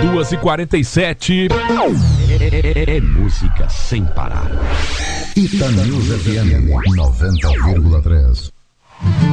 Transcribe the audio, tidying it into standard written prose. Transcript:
2h47. É música sem parar. Itanews FM 90,3.